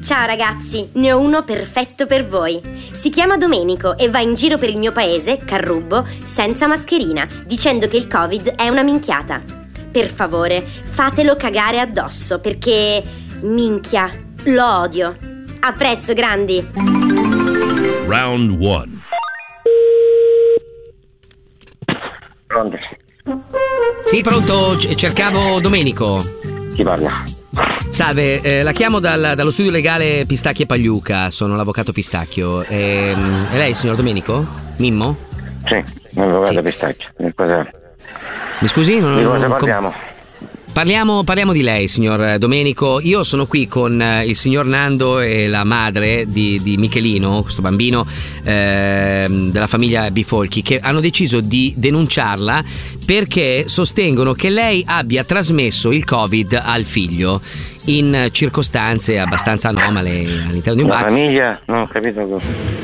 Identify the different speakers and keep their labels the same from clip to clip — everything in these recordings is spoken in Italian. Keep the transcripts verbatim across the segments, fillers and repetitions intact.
Speaker 1: Ciao ragazzi, ne ho uno perfetto per voi. Si chiama Domenico e va in giro per il mio paese, Carrubbo, senza mascherina, dicendo che il Covid è una minchiata. Per favore, fatelo cagare addosso, perché minchia, lo odio. A presto, grandi.
Speaker 2: Round one.
Speaker 3: Pronto?
Speaker 4: Sì, pronto, C- cercavo Domenico.
Speaker 3: Chi parla?
Speaker 4: Salve, eh, la chiamo dal- dallo studio legale Pistacchi e Pagliuca, sono l'avvocato Pistacchio. E, è lei il signor Domenico? Mimmo?
Speaker 3: Sì, l'avvocato
Speaker 4: Sì.
Speaker 3: Pistacchio. Di cosa,
Speaker 4: Mi scusi? Non,
Speaker 3: di cosa
Speaker 4: non-
Speaker 3: parliamo?
Speaker 4: Parliamo, parliamo di lei, signor Domenico. Io sono qui con eh, il signor Nando e la madre di, di Michelino, questo bambino ehm, della famiglia Bifolchi, che hanno deciso di denunciarla perché sostengono che lei abbia trasmesso il Covid al figlio in circostanze abbastanza anomale all'interno di un
Speaker 3: La
Speaker 4: bar.
Speaker 3: famiglia? Non ho capito cosa.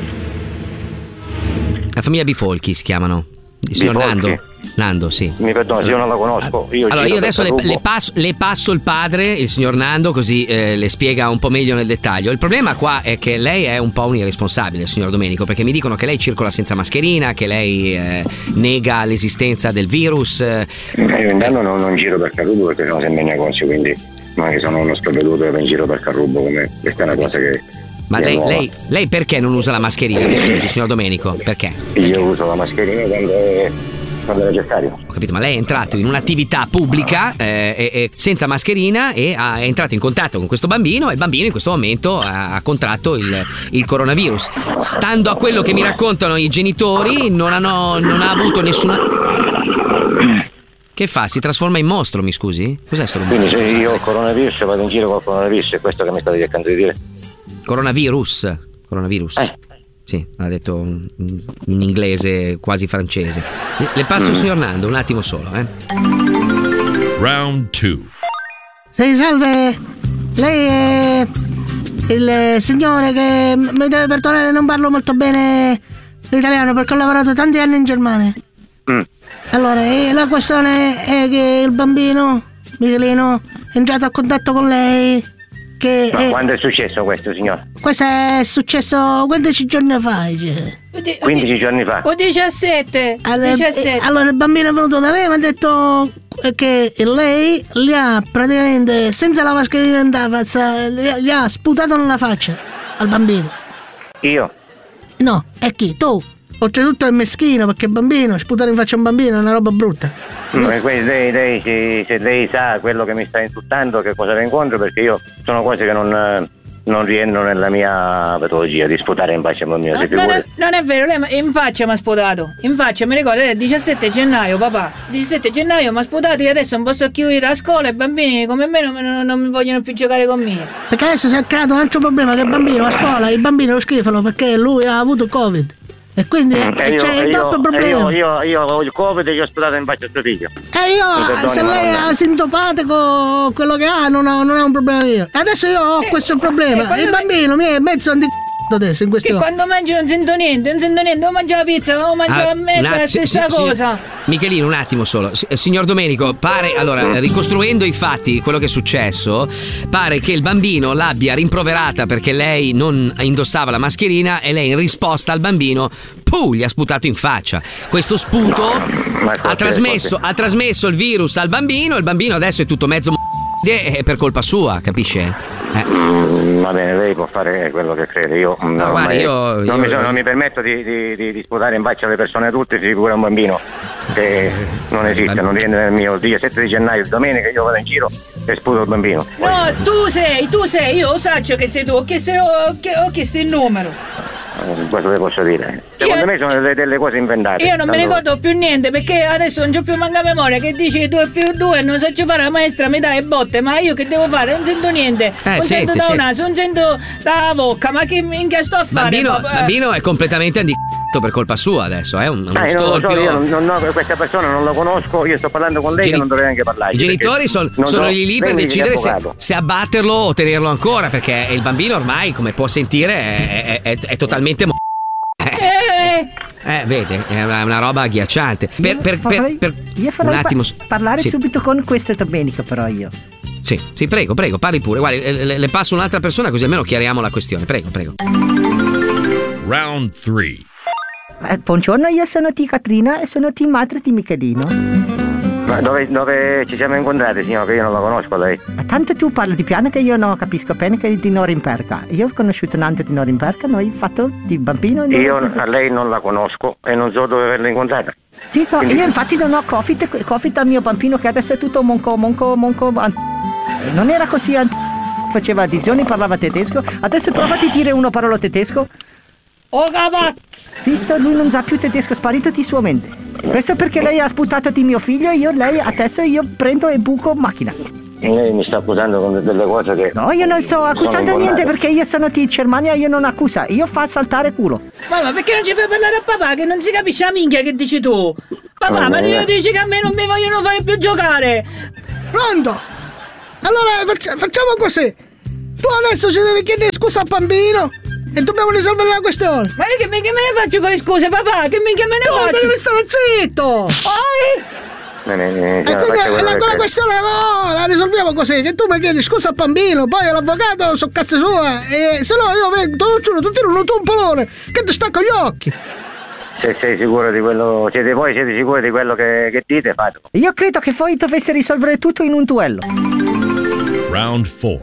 Speaker 4: La famiglia Bifolchi si chiamano. Il signor
Speaker 3: Bifolchi?
Speaker 4: Nando. Nando, sì.
Speaker 3: Mi perdoni, io non la conosco. Io
Speaker 4: Allora,
Speaker 3: giro
Speaker 4: io adesso
Speaker 3: per
Speaker 4: le,
Speaker 3: Carrubbo.
Speaker 4: le passo, le passo il padre, il signor Nando, così eh, le spiega un po' meglio nel dettaglio. Il problema qua è che lei è un po' un irresponsabile, signor Domenico, perché mi dicono che lei circola senza mascherina, che lei eh, nega l'esistenza del virus. eh.
Speaker 3: Eh, Io intanto non, non giro per Carrubbo perché sono sempre in negozio, quindi non è che sono uno sprovveduto che va in giro per Carrubbo, come questa è una cosa che...
Speaker 4: Ma
Speaker 3: che è
Speaker 4: lei,
Speaker 3: nuova.
Speaker 4: lei, lei perché non usa la mascherina? Mi scusi, signor Domenico, perché?
Speaker 3: Io uso la mascherina quando è, quando è necessario.
Speaker 4: Ho capito, ma lei è entrato in un'attività pubblica eh, e- e senza mascherina e ha, è entrato in contatto con questo bambino e il bambino in questo momento ha, ha contratto il, il coronavirus. Stando a quello che mi raccontano i genitori, non, hanno, non ha avuto nessuna... Che fa? Si trasforma in mostro, mi scusi? Cos'è sto rumore?
Speaker 3: Quindi se io ho il coronavirus vado in giro con il coronavirus, è questo che mi state cercando di dire?
Speaker 4: Coronavirus. Coronavirus.
Speaker 3: Eh.
Speaker 4: Sì, l'ha detto in inglese quasi francese. Le passo il signor Nando, un attimo solo, eh.
Speaker 2: Round two.
Speaker 5: Sì, salve, lei è il signore che mi deve perdonare, non parlo molto bene l'italiano perché ho lavorato tanti anni in Germania.
Speaker 3: Mm.
Speaker 5: Allora, eh, la questione è che il bambino, Michelino, è entrato a contatto con lei. Che
Speaker 3: Ma
Speaker 5: è-
Speaker 3: quando è successo questo, signor?
Speaker 5: questo è successo quindici giorni fa. Cioè.
Speaker 3: quindici giorni fa?
Speaker 6: O diciassette.
Speaker 5: Allora,
Speaker 6: diciassette.
Speaker 5: eh, allora il bambino è venuto da me e mi ha detto che lei gli ha praticamente, senza la mascherina in faccia, gli ha sputato nella faccia al bambino.
Speaker 3: Io?
Speaker 5: No, e chi? Tu? Oltretutto è meschino perché bambino, sputare in faccia a un bambino è una roba brutta.
Speaker 3: Mm, e que- lei, lei, se, se lei sa quello che mi sta insultando, che cosa ne incontro, perché io sono cose che non, eh, non rientrano nella mia patologia di sputare in faccia a un bambino.
Speaker 6: No,
Speaker 3: Si
Speaker 6: non, è,
Speaker 3: figuri.
Speaker 6: non è vero, lei ma- in faccia mi ha sputato. In faccia, mi ricordo, è il diciassette gennaio, papà. diciassette gennaio mi ha sputato e adesso non posso più ir a scuola e i bambini come me non, non, non mi vogliono più giocare con me.
Speaker 5: Perché adesso si è creato un altro problema, che il bambino a scuola, i bambini lo schifano perché lui ha avuto Covid. E quindi eh,
Speaker 3: E io,
Speaker 5: c'è
Speaker 3: e
Speaker 5: il doppio
Speaker 3: io, e
Speaker 5: problema.
Speaker 3: io, io, io ho il Covid e gli ho sputato in faccia a suo figlio.
Speaker 5: E io,
Speaker 3: Mi perdoni,
Speaker 5: se
Speaker 3: ma
Speaker 5: lei è
Speaker 3: non è-
Speaker 5: asintomatico, quello che ha non, ha, non è un problema mio. E adesso io ho questo problema.
Speaker 6: eh, quando
Speaker 5: Il
Speaker 6: me-
Speaker 5: bambino mi è mezzo anti adesso in
Speaker 6: Che
Speaker 5: queste ore.
Speaker 6: quando mangio non sento niente, non sento niente, o mangio la pizza, o mangio
Speaker 4: Ah,
Speaker 6: la
Speaker 4: un
Speaker 6: merda, la
Speaker 4: att-
Speaker 6: stessa
Speaker 4: si- si-
Speaker 6: cosa.
Speaker 4: Michelino, un attimo solo. S- Signor Domenico, pare, allora, ricostruendo i fatti, quello che è successo, pare che il bambino l'abbia rimproverata perché lei non indossava la mascherina e lei in risposta al bambino, puh, gli ha sputato in faccia. Questo sputo
Speaker 3: Ma
Speaker 4: ha
Speaker 3: forse-
Speaker 4: trasmesso,
Speaker 3: forse-
Speaker 4: ha trasmesso il virus al bambino, il bambino adesso è tutto mezzo m- e è per colpa sua, capisce? Eh.
Speaker 3: Mm, va bene, lei può fare quello che crede. Io, mm,
Speaker 4: No, guarda,
Speaker 3: ormai
Speaker 4: io-
Speaker 3: non,
Speaker 4: io-
Speaker 3: mi, sono- non mi permetto di, di, di, di sputare in faccia alle persone tutte, si figura un bambino che non esiste, non rientra nel mio diciassette di gennaio, domenica io vado in giro e sputo il bambino.
Speaker 6: No, tu sei, tu sei, io lo saggio che sei tu, ho chiesto, ho, chie- ho chiesto il numero.
Speaker 3: Eh, Questo le posso dire. Secondo
Speaker 6: Io-
Speaker 3: me sono delle, delle cose inventate.
Speaker 6: Io non mi
Speaker 3: Tanto-
Speaker 6: ricordo più niente perché adesso non c'ho più manca memoria che dici due più due, non so fare la maestra, mi dai botte, ma io che devo fare? Non sento niente, non
Speaker 4: senti,
Speaker 6: sento da
Speaker 4: senti.
Speaker 6: un naso, non sento da bocca, ma che minchia sto a fare?
Speaker 4: Bambino,
Speaker 6: papà?
Speaker 4: bambino è completamente handicappato per colpa sua adesso, è un, uno
Speaker 3: Eh, non lo so,
Speaker 4: storpio.
Speaker 3: io non, non- questa persona non la conosco, io sto parlando con lei
Speaker 4: Geni-
Speaker 3: che non dovrei neanche parlare.
Speaker 4: I genitori son- sono lì lì per decidere se, se abbatterlo o tenerlo ancora, perché il bambino ormai, come può sentire, è, è- è- è totalmente mo-
Speaker 6: Eh,
Speaker 4: eh, vede, è una, una roba agghiacciante. Per, per, per,
Speaker 7: Farei-
Speaker 4: per-
Speaker 7: io farei
Speaker 4: un attimo.
Speaker 7: pa- parlare
Speaker 4: sì.
Speaker 7: subito con questo Domenico, però io.
Speaker 4: Sì, sì, prego, prego, parli pure. Guardi, le, le passo un'altra persona così almeno chiariamo la questione. Prego, prego.
Speaker 2: Round three.
Speaker 7: Eh, buongiorno, io sono T. Catrina e sono team madre di Michelino.
Speaker 3: Ma dove, dove ci siamo incontrati, signor? Che io non la conosco lei.
Speaker 7: Ma tanto tu parli di piano che io non capisco bene che di Norimberga. Io ho conosciuto Nando di Norimberga, noi fatto di bambino.
Speaker 3: Io a lei non la conosco e non so dove averla incontrata.
Speaker 7: Sì, no,
Speaker 3: Quindi...
Speaker 7: io infatti non ho Covid, Covid al mio bambino che adesso è tutto monco, monco, monco. Non era così, faceva addizioni, parlava tedesco. Adesso prova a dire una parola tedesco.
Speaker 6: Oh cavacchio!
Speaker 7: Visto, lui non sa più tedesco, è sparito di sua mente. Questo perché lei ha sputato di mio figlio e io lei adesso io prendo e buco macchina.
Speaker 3: Lei mi sta accusando con delle cose che...
Speaker 7: No, io non sto accusando niente perché io sono di Germania, io non accusa, io fa saltare culo.
Speaker 6: Mamma, perché non ci fai parlare a papà che non si capisce la minchia che dici tu? Papà, ma io dici che a me non mi vogliono fare più giocare.
Speaker 5: Pronto? Allora faccia- facciamo così. Tu adesso ci devi chiedere scusa al bambino e dobbiamo risolvere la questione.
Speaker 6: Ma io che, me- che me ne faccio con le scuse, papà? Che minchia me ne
Speaker 5: No,
Speaker 6: faccio?
Speaker 5: devi stare zitto.
Speaker 6: Poi...
Speaker 3: Ne, ne, ne,
Speaker 5: E quindi
Speaker 3: faccia
Speaker 5: la,
Speaker 3: quello
Speaker 5: quella
Speaker 3: che-
Speaker 5: questione no, la risolviamo così, che tu mi chiedi scusa al bambino, poi l'avvocato so cazzo sua, e se no io vengo, te lo giuro, ti tiro un tumpolone che ti stacco gli occhi.
Speaker 3: Se sei sicuro di quello... Siete voi, siete sicuri di quello che, che dite, fatelo.
Speaker 7: Io credo che voi dovesse risolvere tutto in un duello.
Speaker 2: Round four.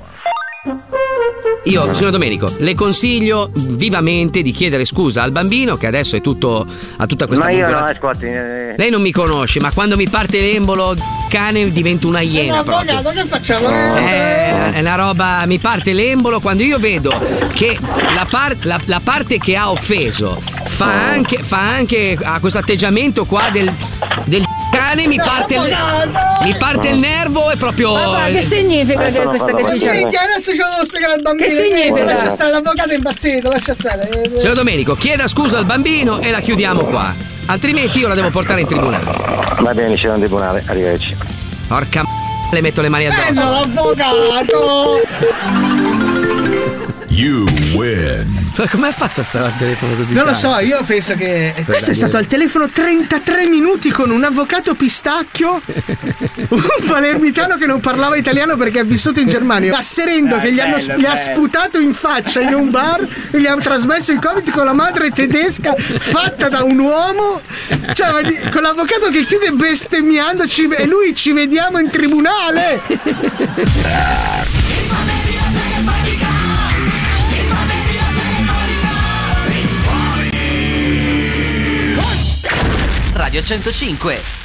Speaker 4: Io, signor Domenico, le consiglio vivamente di chiedere scusa al bambino che adesso è tutto a tutta questa
Speaker 3: Ma io no,
Speaker 4: vincolata-
Speaker 3: ascolti... eh,
Speaker 4: Lei non mi conosce, ma quando mi parte l'embolo, cane divento una iena
Speaker 5: No,
Speaker 4: proprio.
Speaker 5: avvocato, che facciamo?
Speaker 4: Eh, è una roba, mi parte l'embolo quando io vedo che la, par- la- la parte che ha offeso fa anche, fa anche ha questo atteggiamento qua del, del cane, mi parte, il, mi parte il nervo e proprio.
Speaker 6: Papà, che significa che
Speaker 3: sono
Speaker 6: questo che
Speaker 3: parlato.
Speaker 6: dice?
Speaker 5: Minchia, adesso ce lo devo spiegare al bambino.
Speaker 6: Che significa?
Speaker 5: Lascia stare, l'avvocato è impazzito, lascia stare.
Speaker 4: Signor Domenico, chieda scusa al bambino e la chiudiamo qua. Altrimenti io la devo portare in tribunale.
Speaker 3: Va bene, c'è un tribunale, arrivederci.
Speaker 4: Porca m***a, le metto le mani
Speaker 5: Eh
Speaker 4: addosso.
Speaker 5: no, l'avvocato!
Speaker 2: You win.
Speaker 4: Ma come ha fatto a stare al telefono così?
Speaker 5: Non lo
Speaker 4: tanto?
Speaker 5: so, io penso che questo è stato al telefono trentatré minuti con un avvocato pistacchio, un palermitano che non parlava italiano perché ha vissuto in Germania, asserendo che gli, hanno, gli ha sputato in faccia in un bar e gli ha trasmesso il Covid con la madre tedesca fatta da un uomo, cioè ma di- con l'avvocato che chiude bestemmiando ci- e lui ci vediamo in tribunale.
Speaker 8: Radio centocinque